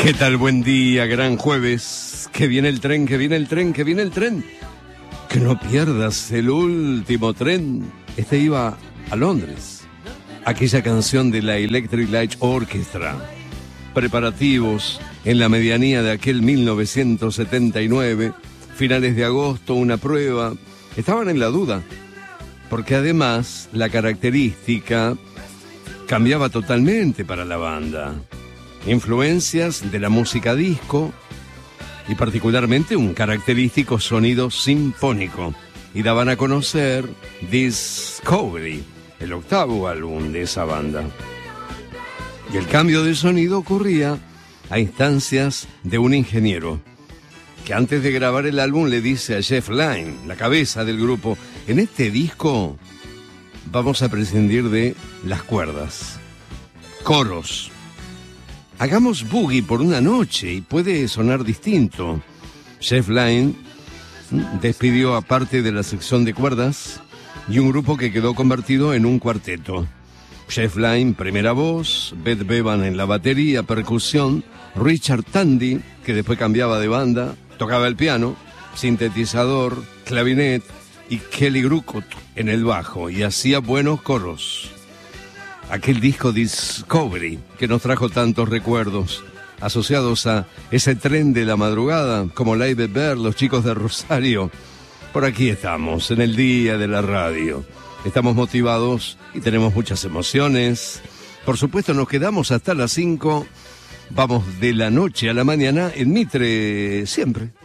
¿Qué tal? Buen día, gran jueves. Que viene el tren, que viene el tren, que viene el tren. Que no pierdas el último tren. Este iba a Londres. Aquella canción de la Electric Light Orchestra. Preparativos en la medianía de aquel 1979. Finales de agosto, una prueba. Estaban en la duda. Porque además la característica cambiaba totalmente para la banda. Influencias de la música disco y particularmente un característico sonido sinfónico. Y daban a conocer Discovery, el octavo álbum de esa banda. Y el cambio de sonido ocurría a instancias de un ingeniero que antes de grabar el álbum le dice a Jeff Lynne, la cabeza del grupo: en este disco vamos a prescindir de las cuerdas, coros. Hagamos boogie por una noche y puede sonar distinto. Jeff Lynne despidió a parte de la sección de cuerdas y un grupo que quedó convertido en un cuarteto. Jeff Lynne, primera voz, Beth Bevan en la batería, percusión, Richard Tandy, que después cambiaba de banda, tocaba el piano, sintetizador, clavinet, y Kelly Grucott en el bajo, y hacía buenos coros. Aquel disco Discovery que nos trajo tantos recuerdos asociados a ese tren de la madrugada, como Live Bear, los chicos de Rosario. Por aquí estamos, en el día de la radio. Estamos motivados y tenemos muchas emociones. Por supuesto, nos quedamos hasta las 5. Vamos de la noche a la mañana en Mitre siempre.